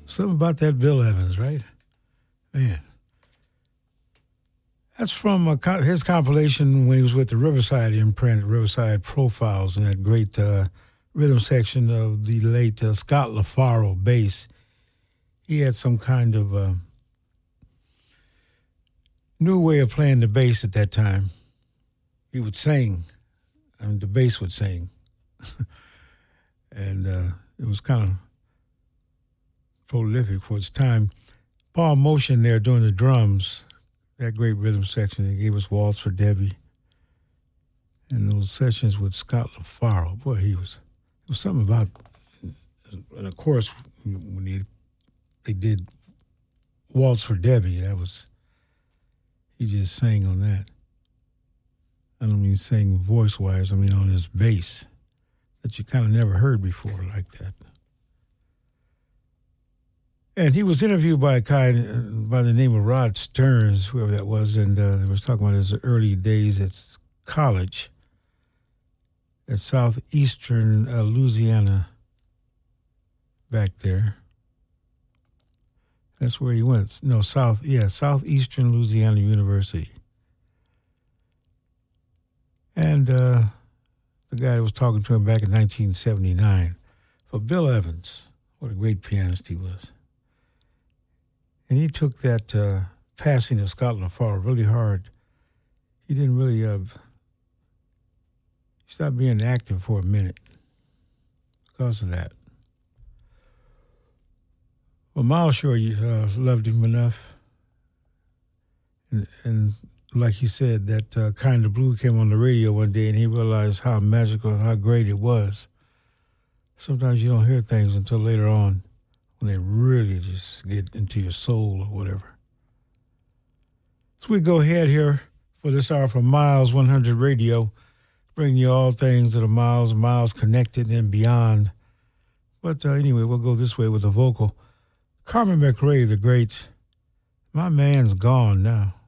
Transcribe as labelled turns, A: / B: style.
A: Something about that Bill Evans, right? Man. That's from his compilation when he was with the Riverside imprint, Riverside Profiles, and that great rhythm section of the late Scott LaFaro bass. He had some kind of new way of playing the bass at that time. He would sing, and the bass would sing. And it was kind of prolific for its time. Paul Motion there doing the drums, that great rhythm section. He gave us Waltz for Debbie. And those sessions with Scott LaFaro, boy, it was something about, and of course, when they did Waltz for Debbie, he just sang on that. I don't mean sing voice-wise, I mean on his bass that you kind of never heard before like that. And he was interviewed by a guy by the name of Rod Stearns, whoever that was, and he was talking about his early days at college at southeastern Louisiana back there. That's where he went. No, southeastern Louisiana University. And the guy that was talking to him back in 1979, for Bill Evans, what a great pianist he was. And he took that passing of Scott LaFaro really hard. He didn't really, he stopped being active for a minute because of that. Well, Miles Shore loved him enough. And like he said, that Kind of Blue came on the radio one day and he realized how magical and how great it was. Sometimes you don't hear things until later on when they really just get into your soul or whatever. So we go ahead here for this hour from Miles 100 Radio, bringing you all things that are miles connected and beyond. But anyway, we'll go this way with the vocal. Carmen McRae, the great, my man's gone now.